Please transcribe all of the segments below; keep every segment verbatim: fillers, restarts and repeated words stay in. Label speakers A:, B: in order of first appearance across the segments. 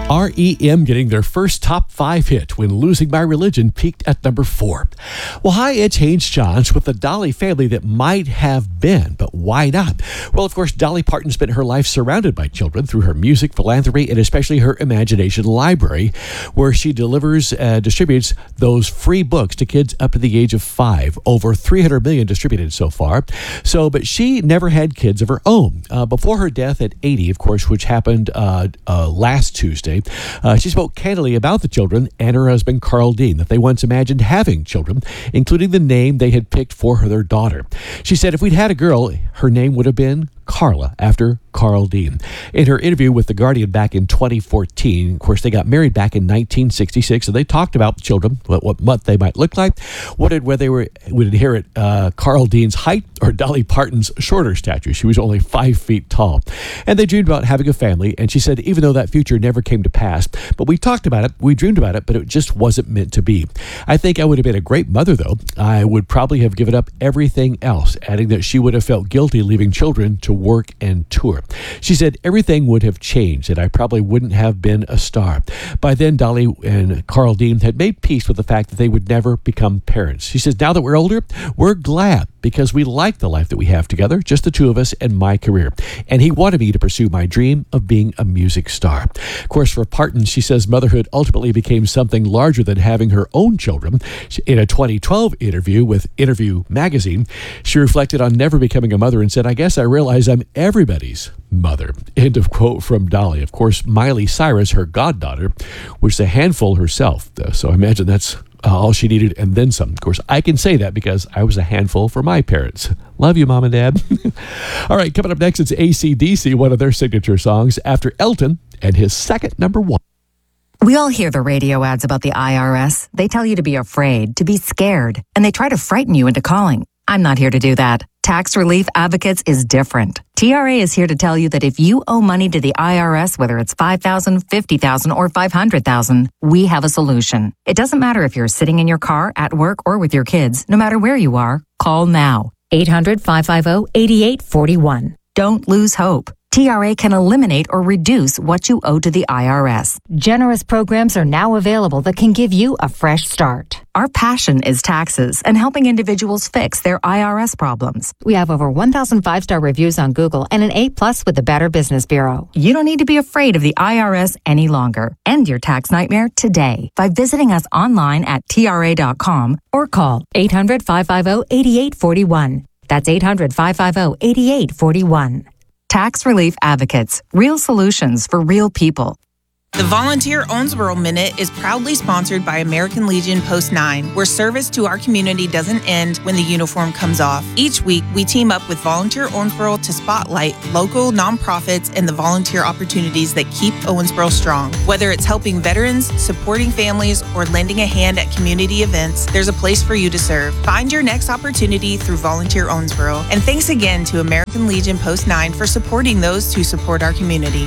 A: R E M getting their first top five hit when Losing My Religion peaked at number four. Well, hi, it's Haynes Johns with the Dolly family that might have been, but why not? Well, of course, Dolly Parton spent her life surrounded by children through her music, philanthropy, and especially her Imagination Library, where she delivers and uh, distributes those free books to kids up to the age of five. Over three hundred million distributed so far. So, but she never had kids of her own. Uh, before her death at eighty, of course, which happened uh, uh, last Tuesday, Uh, she spoke candidly about the children and her husband, Carl Dean, that they once imagined having children, including the name they had picked for her, their daughter. She said if we'd had a girl, her name would have been Carla, after Carl Dean. In her interview with The Guardian back in twenty fourteen, of course, they got married back in nineteen sixty-six, and they talked about the children, what, what, what they might look like, wondered whether they were, would inherit uh, Carl Dean's height or Dolly Parton's shorter stature. She was only five feet tall. And they dreamed about having a family, and she said even though that future never came to pass, but we talked about it, we dreamed about it, but it just wasn't meant to be. I think I would have been a great mother, though. I would probably have given up everything else, adding that she would have felt guilty leaving children to work and tour. She said everything would have changed and I probably wouldn't have been a star. By then, Dolly and Carl Dean had made peace with the fact that they would never become parents. She says, now that we're older, we're glad because we like the life that we have together, just the two of us and my career. And he wanted me to pursue my dream of being a music star. Of course, for Parton, she says motherhood ultimately became something larger than having her own children. In a twenty twelve interview with Interview magazine, she reflected on never becoming a mother and said, I guess I realize I'm everybody's mother. End of quote from Dolly. Of course, Miley Cyrus, her goddaughter, was a handful herself. So I imagine that's uh, all she needed and then some. Of course, I can say that because I was a handful for my parents. Love you, Mom and Dad. All right, coming up next, it's A C D C, one of their signature songs, after Elton and his second number one.
B: We all hear the radio ads about the I R S. They tell you to be afraid, to be scared, and they try to frighten you into calling. I'm not here to do that. Tax Relief Advocates is different. T R A is here to tell you that if you owe money to the I R S, whether it's five thousand dollars, fifty thousand dollars, or five hundred thousand dollars, we have a solution. It doesn't matter if you're sitting in your car, at work, or with your kids. No matter where you are, call now. eight hundred, five five zero, eight eight four one. Don't lose hope. T R A can eliminate or reduce what you owe to the I R S.
C: Generous programs are now available that can give you a fresh start.
B: Our passion is taxes and helping individuals fix their I R S problems.
C: We have over one thousand five-star reviews on Google and an A plus with the Better Business Bureau.
B: You don't need to be afraid of the I R S any longer. End your tax nightmare today by visiting us online at T R A dot com
C: or call eight hundred, five five zero, eight eight four one. That's eight hundred, five five zero, eight eight four one.
B: Tax Relief Advocates. Real solutions for real people.
D: The Volunteer Owensboro Minute is proudly sponsored by American Legion Post nine, where service to our community doesn't end when the uniform comes off. Each week, we team up with Volunteer Owensboro to spotlight local nonprofits and the volunteer opportunities that keep Owensboro strong. Whether it's helping veterans, supporting families, or lending a hand at community events, there's a place for you to serve. Find your next opportunity through Volunteer Owensboro. And thanks again to American Legion Post nine for supporting those who support our community.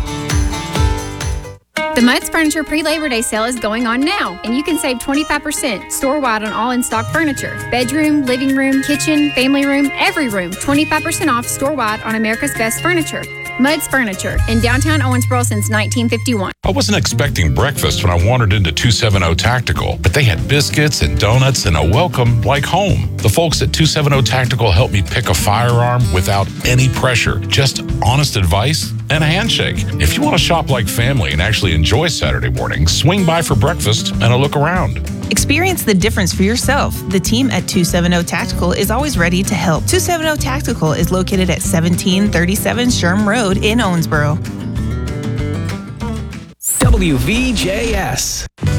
E: The Mudd's Furniture pre-Labor Day sale is going on now, and you can save twenty-five percent store-wide on all in-stock furniture. Bedroom, living room, kitchen, family room, every room. twenty-five percent off store-wide on America's Best Furniture. Mudd's Furniture, in downtown Owensboro since nineteen fifty-one.
F: I wasn't expecting breakfast when I wandered into two seventy Tactical, but they had biscuits and donuts and a welcome like home. The folks at two seventy Tactical helped me pick a firearm without any pressure, just honest advice and a handshake. If you want to shop like family and actually enjoy Saturday morning, swing by for breakfast and a look around.
D: Experience the difference for yourself. The team at two seventy Tactical is always ready to help. two seventy Tactical is located at seventeen thirty-seven Sherm Road in Owensboro.
G: W V J S.